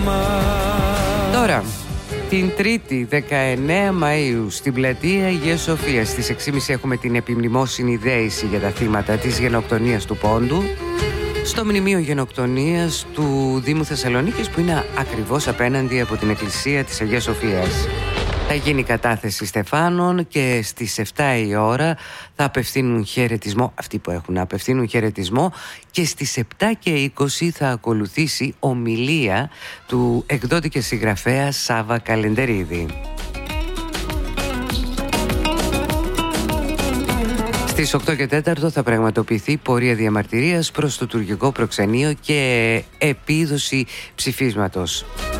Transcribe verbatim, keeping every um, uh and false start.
Τώρα, την Τρίτη δεκαεννέα Μαΐου στην πλατεία Αγίας Σοφίας στις έξι και μισή έχουμε την επιμνημόσυνη δέηση για τα θύματα της γενοκτονίας του Πόντου στο μνημείο γενοκτονίας του Δήμου Θεσσαλονίκης, που είναι ακριβώς απέναντι από την εκκλησία της Αγίας Σοφίας. Θα γίνει κατάθεση στεφάνων και στις επτά η ώρα θα απευθύνουν χαιρετισμό, αυτοί που έχουν να απευθύνουν χαιρετισμό, και στις επτά και είκοσι θα ακολουθήσει ομιλία του εκδότη και συγγραφέα Σάβα Καλεντερίδη. Στις οκτώ και τέσσερα θα πραγματοποιηθεί πορεία διαμαρτυρίας προς το τουρκικό προξενείο και επίδοση ψηφίσματος.